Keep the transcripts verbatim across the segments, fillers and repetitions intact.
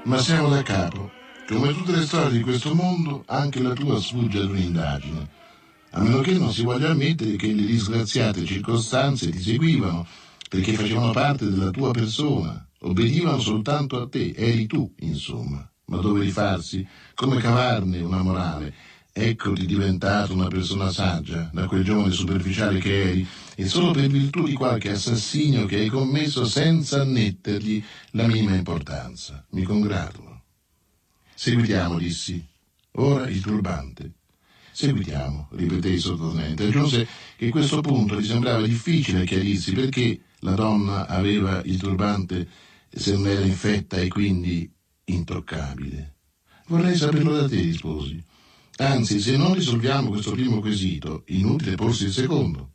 Ma siamo da capo. Come tutte le storie di questo mondo, anche la tua sfugge ad un'indagine. A meno che non si voglia ammettere che le disgraziate circostanze ti seguivano, perché facevano parte della tua persona, obbedivano soltanto a te, eri tu, insomma. Ma dove rifarsi? Come cavarne una morale? Eccoti diventato una persona saggia, da quel giovane superficiale che eri, e solo per virtù di qualche assassinio che hai commesso senza annettergli la minima importanza. Mi congratulo. Seguitiamo, dissi. Ora il turbante. Seguitiamo, ripetei sottotenente. Aggiunse che a questo punto gli sembrava difficile chiarirsi perché la donna aveva il turbante se non era infetta e quindi intoccabile. Vorrei saperlo da te, risposi. Anzi, se non risolviamo questo primo quesito, inutile porsi il secondo.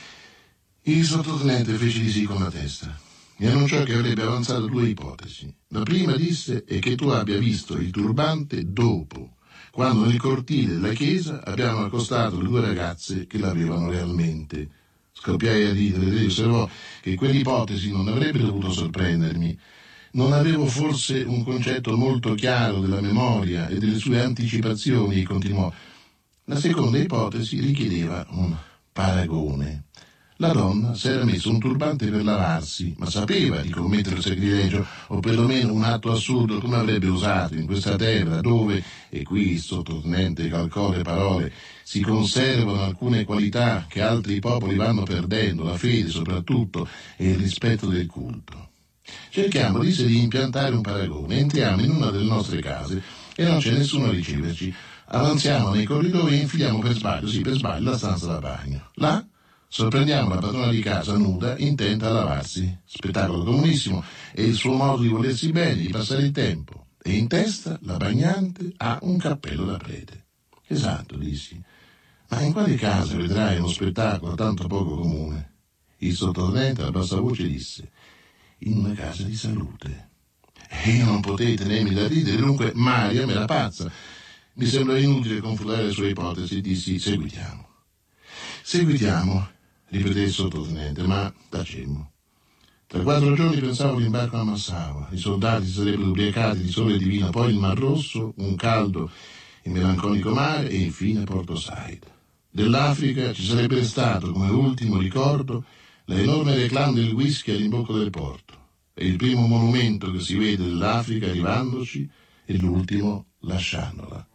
Il sottotenente fece di sì con la testa. Mi annunciò che avrebbe avanzato due ipotesi. La prima, disse, è che tu abbia visto il turbante dopo, quando nel cortile della chiesa abbiamo accostato le due ragazze che l'avevano realmente. Scoppiai a ridere e lei osservò che quell'ipotesi non avrebbe dovuto sorprendermi. Non avevo forse un concetto molto chiaro della memoria e delle sue anticipazioni, e continuò. La seconda ipotesi richiedeva un paragone. La donna si era messo un turbante per lavarsi, ma sapeva di commettere il sacrilegio, o perlomeno un atto assurdo come avrebbe usato in questa terra dove, e qui il sottotenente calcò le parole, si conservano alcune qualità che altri popoli vanno perdendo, la fede soprattutto e il rispetto del culto. Cerchiamo, disse, di impiantare un paragone. Entriamo in una delle nostre case e non c'è nessuno a riceverci. Avanziamo nei corridoi e infiliamo per sbaglio, sì, per sbaglio, la stanza da bagno. Là sorprendiamo la padrona di casa nuda, intenta a lavarsi. Spettacolo comunissimo e il suo modo di volersi bene, di passare il tempo. E in testa la bagnante ha un cappello da prete. Esatto, dissi. Ma in quale casa vedrai uno spettacolo tanto poco comune? Il sottotenente a bassa voce disse: in una casa di salute. E io non potei tenermi da ridere, dunque Maria me la pazza. Mi sembra inutile confutare le sue ipotesi, dissi: seguitiamo. Seguitiamo, ripeté il sottotenente, ma tacemmo. Tra quattro giorni pensavo l'imbarco a Massaua, i soldati si sarebbero ubriacati di sole divino, poi il Mar Rosso, un caldo e melanconico mare e infine Porto Said. Dell'Africa ci sarebbe stato come ultimo ricordo l'enorme reclame del whisky all'imbocco del porto. È il primo monumento che si vede dell'Africa arrivandoci e l'ultimo lasciandola.